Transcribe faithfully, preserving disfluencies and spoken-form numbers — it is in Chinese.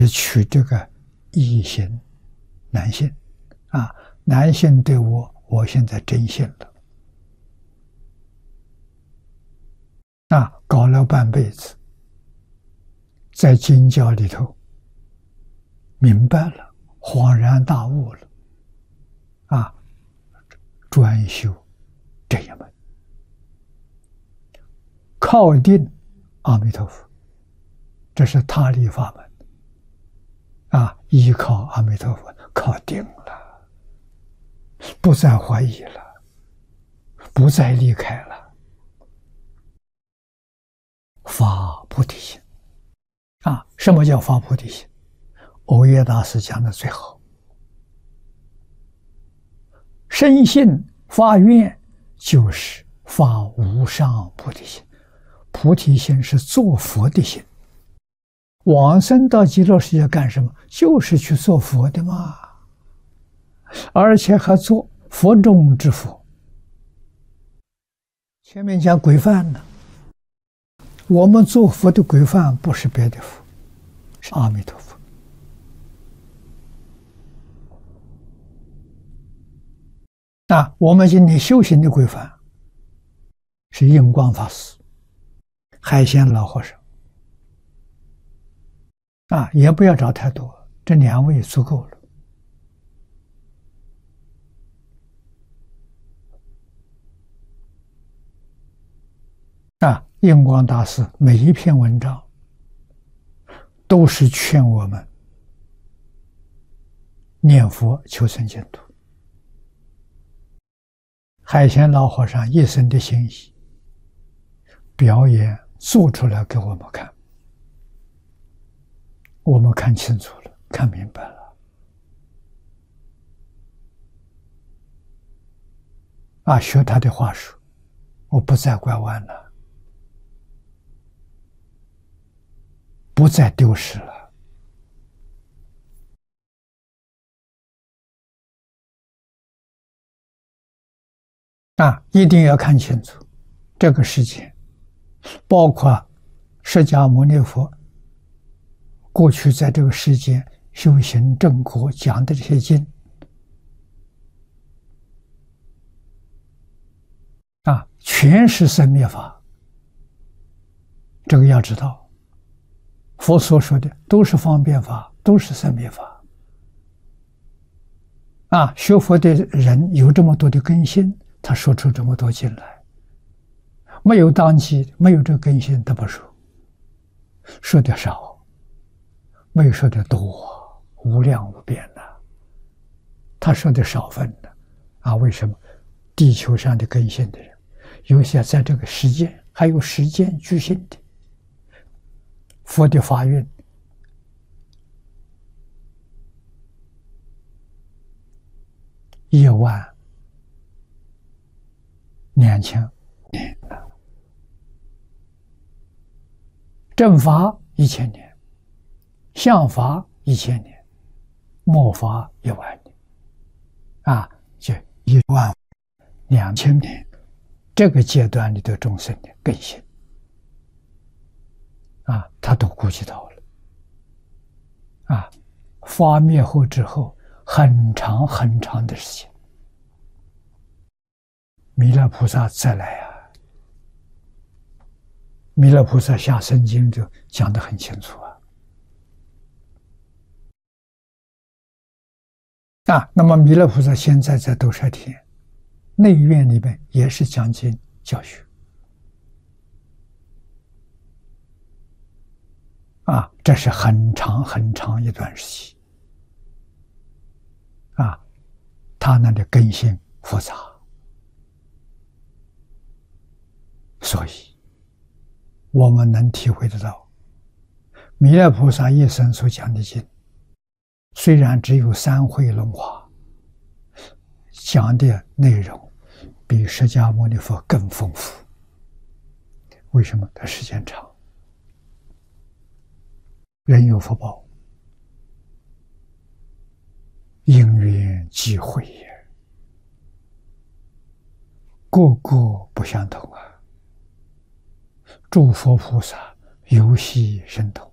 取这个异性男性啊，男性对我，我现在真信了啊，搞了半辈子，在经教里头明白了，恍然大悟了啊，专修这一门，靠定阿弥陀佛，这是他力法门啊，依靠阿弥陀佛靠定了，不再怀疑了，不再离开了，发菩提心啊！什么叫发菩提心？耦耶大师讲的最好，深信发愿就是发无上菩提心，菩提心是做佛的心。往生到极乐世界干什么？就是去做佛的嘛，而且还做佛中之佛。前面讲规范呢，我们做佛的规范不是别的佛，是阿弥陀佛。啊，我们今天修行的规范是印光法师、海鲜老和尚。啊，也不要找太多，这两位足够了。啊，印光大师每一篇文章都是劝我们念佛求生净土。海鲜老和尚一生的心意表演做出来给我们看。我们看清楚了，看明白了，啊，学他的话术，我不再拐弯了，不再丢失了。啊，一定要看清楚这个世界，包括释迦牟尼佛过去在这个世界修行正果讲的这些经啊，全是生灭法。这个要知道，佛所说的都是方便法，都是生灭法。啊，学佛的人有这么多的根性，他说出这么多经来。没有当机，没有这根性，他不说，说的少。没有说的多，无量无边的，他说的少分的啊？为什么？地球上的根性的人，有些在这个时间还有时间局限的，佛的法运一万两千年，正法一千年。相法一千年，末法一万年，啊，就一万两千年，这个阶段里的众生的根性，啊，他都顾及到了，啊，发灭后之后很长很长的时间，弥勒菩萨再来啊，弥勒菩萨下生经就讲得很清楚啊。啊，那么弥勒菩萨现在在兜率天内院里面也是讲经教学啊，这是很长很长一段时期啊，他那里根性复杂，所以我们能体会得到弥勒菩萨一生所讲的经，虽然只有三会轮华，讲的内容比释迦牟尼佛更丰富。为什么？它时间长，人有福报，因缘际会也，个个不相同啊。诸佛菩萨游戏神通。